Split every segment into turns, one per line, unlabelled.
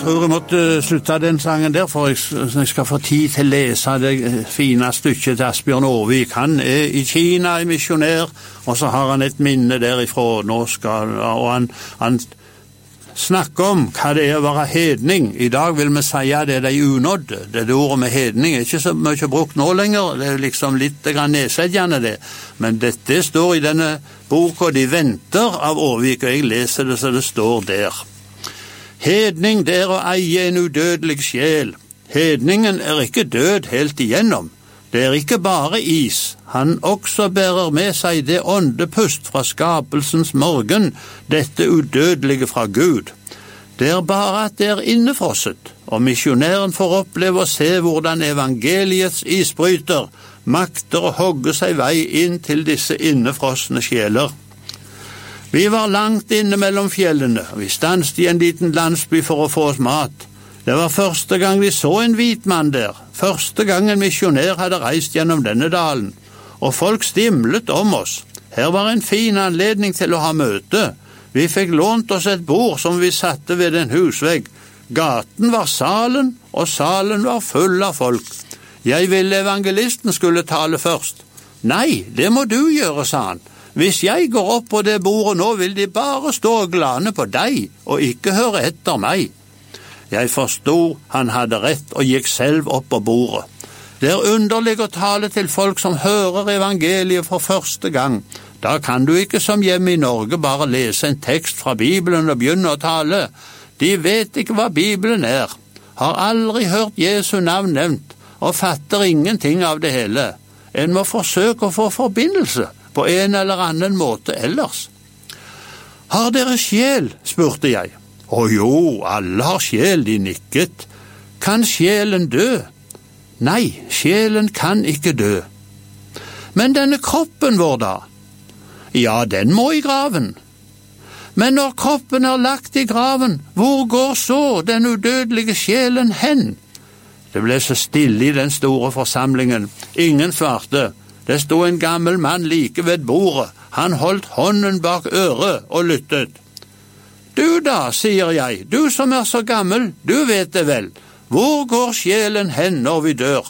tror jeg måtte slutte den sangen der, for jeg skal få tid til å lese det fine stykket til Asbjørn Aarvik. Han i Kina, misjonær, og så har han et minne derifra. Og han snakker om hva det å være hedning. I dag vil vi si at det de unådde. Det ordet med hedning er ikke så mye brukt nå lenger. Det liksom litt nedsettende det. Men dette står i denne boka De venter av Aarvik, og jeg leser det så det står der. Hedning det å eie en udødelig sjel. Hedningen ikke død helt igjennom. Det ikke bare is. Han også bærer med seg det åndepust fra skapelsens morgen, dette udødelige fra Gud. Det bare at det innefrosset, og misjonæren får oppleve å se hvordan evangeliets isbryter makter å hogge seg vei inn til disse innefrosne sjeler. Vi var langt inne mellom fjellene, og vi stanset i en liten landsby for å få oss mat. Det var første gang vi så en hvit mann der, første gang en misjonær hadde reist gjennom denne dalen, og folk stimlet om oss. Her var en fin anledning til å ha møte. Vi fikk lånt oss et bord som vi satte ved en husvegg. Gaten var salen, og salen var full av folk. Jeg ville evangelisten skulle tale først. Nei, det må du gjøre, sa han. Hvis jeg går opp på det bordet nå, vil de bare stå og glane på deg, og ikke høre etter meg. Jeg forstod han hadde rett, og gikk selv opp på bordet. Det underlig å tale til folk som hører evangeliet for første gang. Da kan du ikke som hjemme i Norge bare lese en tekst fra Bibelen og begynne å tale. De vet ikke hva Bibelen har aldri hørt Jesu navn nevnt, og fatter ingenting av det hele. En må forsøke å få forbindelse på en eller annen måte ellers. Har dere sjel, spurte jeg. Å jo, alle har sjel, de nikket. Kan sjelen dø? Nei, sjelen kan ikke dø. Men denne kroppen vår da? Ja, den må i graven. Men når kroppen lagt i graven, hvor går så den udødelige sjelen hen? Det ble så stille i den store forsamlingen. Ingen svarte. Det stod en gammel mann like ved bordet. Han holdt hånden bak øret og lyttet. Du da, sier jeg, du som så gammel, du vet det vel. Hvor går sjelen hen når vi dør?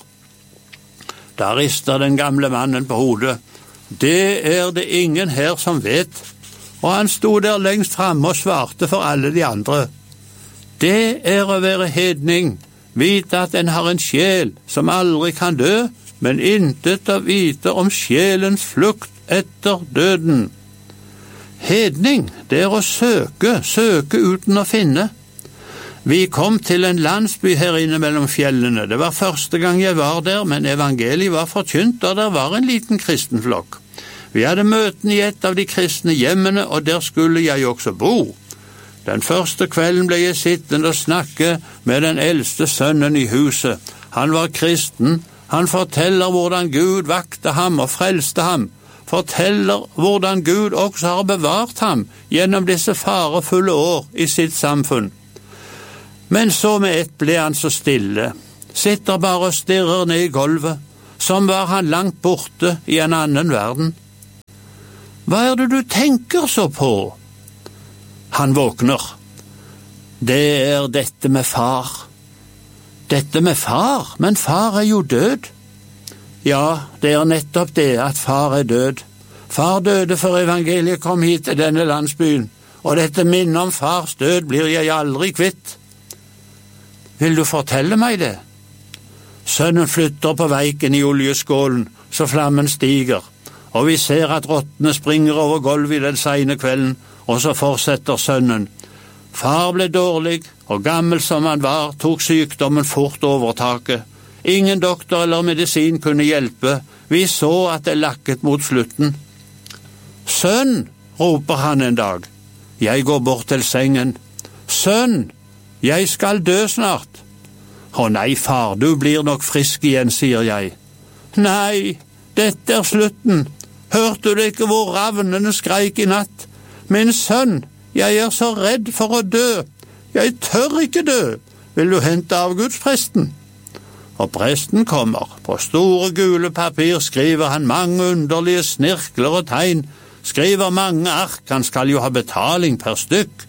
Da rister den gamle mannen på hodet. Det det ingen her som vet. Og han stod der lengst fremme og svarte for alle de andre. Det å være hedning, vite at en har en sjel som aldri kan dø, men intet å vite om sjelens flukt etter døden. Hedning, det å søke uten å finne. Vi kom til en landsby her inne mellom fjellene. Det var første gang jeg var der, men evangeliet var forkynt, og der var en liten kristenflokk. Vi hadde møten i et av de kristne hjemmene, og der skulle jeg også bo. Den første kvelden ble jeg sittende og snakke med den eldste sønnen i huset. Han var kristen. Han forteller hvordan Gud vakte ham og frelste ham, forteller hvordan Gud også har bevart ham gjennom disse farefulle år i sitt samfunn. Men så med ett ble han så stille, sitter bare og stirrer ned i gulvet, som var han langt borte i en annen verden. Hva det du tenker så på? Han våkner. Det dette med far. Dette med far, men far jo død. Ja, det nettopp det at far død. Far døde før evangeliet kom hit til denne landsbyen, og dette minnet om fars død blir jeg aldri kvitt. Vil du fortelle meg det? Sønnen flytter på veiken i oljeskålen, så flammen stiger, og vi ser at rottene springer over gulvet i den sene kvelden, og så fortsetter sønnen. Far ble dårlig, og gammel som han var, tok sykdommen fort overtaket. Ingen doktor eller medisin kunne hjelpe. Vi så at det lakket mot slutten. Sønn, roper han en dag. Jeg går bort til sengen. Sønn, jeg skal dø snart. Å nei, far, du blir nok frisk igjen, sier jeg. Nei, dette slutten. Hørte du ikke hvor ravnene skreik i natt? Min sønn, jeg så redd for å dø. Jeg tør ikke dø. Vil du hente av gudspresten? Og presten kommer. På store gule papir skriver han mange underlige snirkler og tegn. Skriver mange ark. Han skal jo ha betaling per stykk.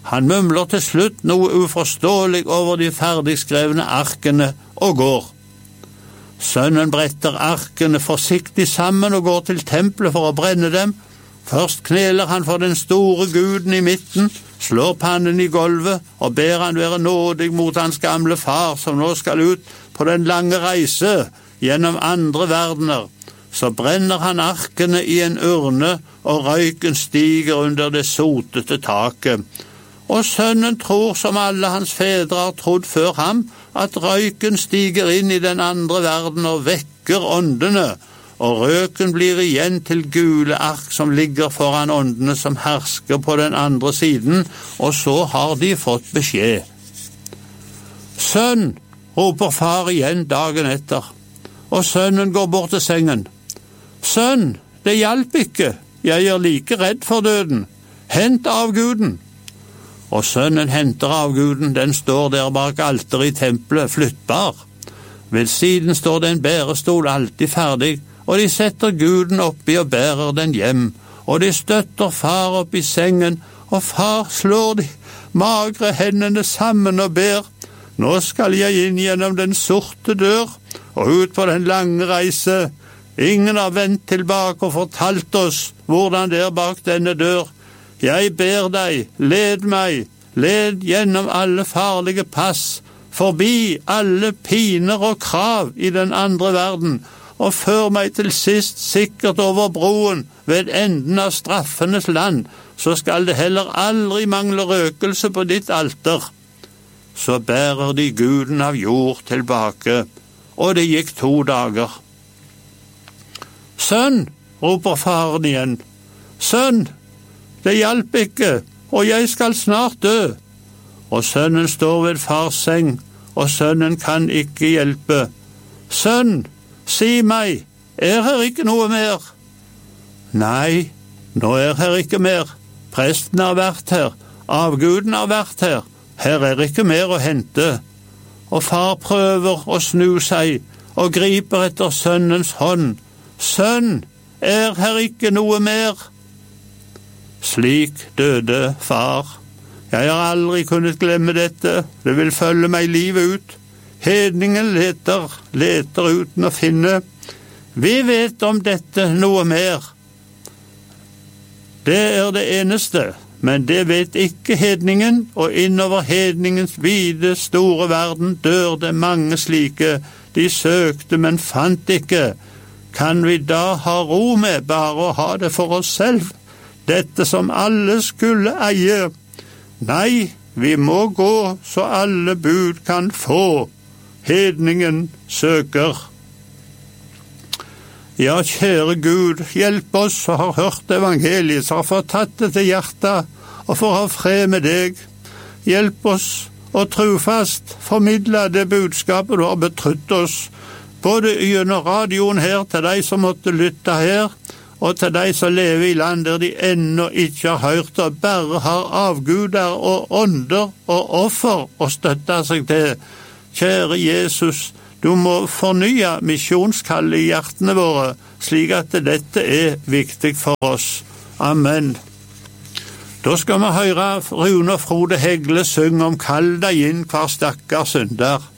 Han mumler til slutt noe uforståelig over de ferdigskrevne arkene og går. Sønnen bretter arkene forsiktig sammen og går til tempelet for å brenne dem. Først kneler han for den store guden i midten, slår pannen i gulvet og ber han være nådig mot hans gamle far som nå skal ut på den lange reise gjennom andre verdener. Så brenner han arkene i en urne, og røyken stiger under det sotete taket. Og sønnen tror, som alle hans fedre har trodd før ham, at røyken stiger inn i den andre verden og vekker åndene, og røken blir igjen til gule ark som ligger foran åndene som hersker på den andre siden, og så har de fått beskjed. Sønn, roper far igjen dagen etter, og sønnen går bort til sengen. Sønn, det hjalp ikke, jeg er like redd for døden. Hent avguden. Og sønnen henter avguden, den står der bak alteret i tempelet, flyttbar. Ved siden står det en bærestol alltid ferdig, og de setter guden oppi og bærer den hjem, og de støtter far opp i sengen, og far slår de magre hendene sammen og ber, nå skal jeg inn gjennom den sorte dør, og ut på den lange reise. Ingen har vendt tilbake og fortalt oss hvordan det er bak denne dør. Jeg ber deg, led meg, led gjennom alle farlige pass, forbi alle piner og krav i den andre verden, og før meg til sist sikkert over broen ved enden av straffenes land, så skal det heller aldri mangle røkelse på ditt alter. Så bærer de guden av jord tilbake, og det gikk 2 dager. Sønn, roper faren igjen. Sønn, det hjalp ikke, og jeg skal snart dø. Og sønnen står ved fars seng, og sønnen kan ikke hjelpe. Sønn, si meg, er her ikke noe mer? Nei, nå er her ikke mer. Presten har vært her, avguden har vært her. Her er ikke mer å hente. Og far prøver å snu seg, og griper etter sønnens hånd. Sønn, er her ikke noe mer? Slik døde far. Jeg har aldri kunnet glemme dette. Det vil følge meg livet ut. Hedningen leter uten å finne. Vi vet om dette noe mer. Det er det eneste, men det vet ikke hedningen, og innover hedningens vide, store verden dør det mange slike. De søkte, men fant ikke. Kan vi da ha ro med bare å ha det for oss selv? Dette som alle skulle eie. Nei, vi må gå så alle bud kan få. Hedningen søker. Ja, kjære Gud, hjelp oss som har hørt evangeliet, som har fått tatt det til hjertet, og for å ha fred med deg. Hjelp oss og trofast formidle det budskapet du har betrydt oss, både gjennom radioen her til de som måtte lytte her, og til de som lever i land der de ennå ikke har hørt og bare har avguder og ånder og offer å støtte seg til. Kjære Jesus, du må fornye misjonskallet i hjertene våre, slik at dette er viktig for oss. Amen. Da skal vi høre Rune og Frode Hegle synge om «Kall deg inn hver stakkars synder».